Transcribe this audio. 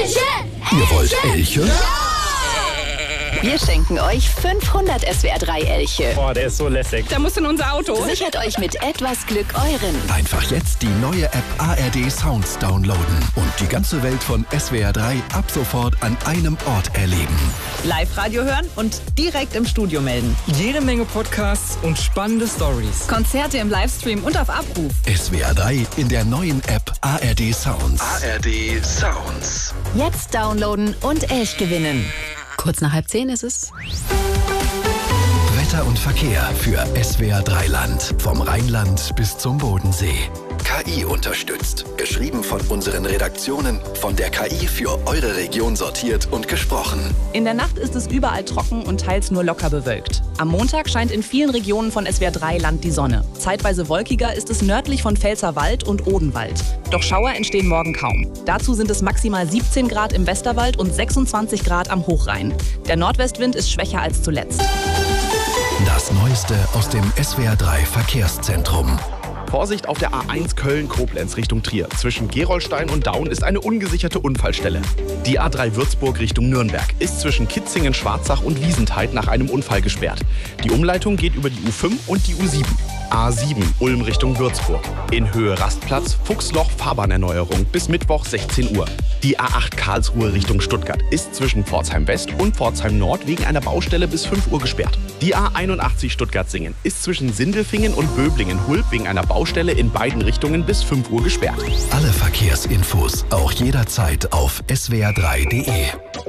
Ihr wollt Elche? Wir schenken euch 500 SWR3 Elche. Boah, der ist so lässig. Da muss in unser Auto. Sichert euch mit etwas Glück euren. Einfach jetzt die neue App ARD Sounds downloaden und die ganze Welt von SWR3 ab sofort an einem Ort erleben. Live-Radio hören und direkt im Studio melden. Jede Menge Podcasts und spannende Stories. Konzerte im Livestream und auf Abruf. SWR3 in der neuen App ARD Sounds. ARD Sounds. Jetzt downloaden und Elch gewinnen. Kurz nach 9:30 ist es. Wetter und Verkehr für SWR3 Land. Vom Rheinland bis zum Bodensee. KI unterstützt. Geschrieben von unseren Redaktionen, von der KI für eure Region sortiert und gesprochen. In der Nacht ist es überall trocken und teils nur locker bewölkt. Am Montag scheint in vielen Regionen von SWR3 Land die Sonne. Zeitweise wolkiger ist es nördlich von Pfälzerwald und Odenwald. Doch Schauer entstehen morgen kaum. Dazu sind es maximal 17 Grad im Westerwald und 26 Grad am Hochrhein. Der Nordwestwind ist schwächer als zuletzt. Das Neueste aus dem SWR3 Verkehrszentrum. Vorsicht auf der A1 Köln-Koblenz Richtung Trier. Zwischen Gerolstein und Daun ist eine ungesicherte Unfallstelle. Die A3 Würzburg Richtung Nürnberg ist zwischen Kitzingen, Schwarzach und Wiesentheid nach einem Unfall gesperrt. Die Umleitung geht über die U5 und die U7. A7 Ulm Richtung Würzburg. In Höhe Rastplatz, Fuchsloch, Fahrbahnerneuerung bis Mittwoch 16 Uhr. Die A8 Karlsruhe Richtung Stuttgart ist zwischen Pforzheim West und Pforzheim Nord wegen einer Baustelle bis 5 Uhr gesperrt. Die A81 Stuttgart-Singen ist zwischen Sindelfingen und Böblingen-Hulb wegen einer Baustelle in beiden Richtungen bis 5 Uhr gesperrt. Alle Verkehrsinfos auch jederzeit auf swr3.de.